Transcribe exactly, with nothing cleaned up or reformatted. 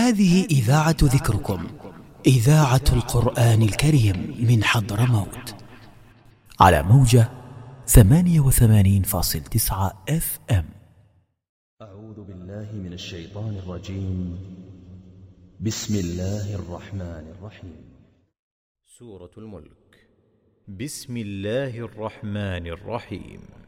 هذه إذاعة ذكركم، إذاعة القرآن الكريم من حضرموت، على موجة ثمانية وثمانين فاصل تسعة اف ام. أعوذ بالله من الشيطان الرجيم. بسم الله الرحمن الرحيم. سورة الملك. بسم الله الرحمن الرحيم.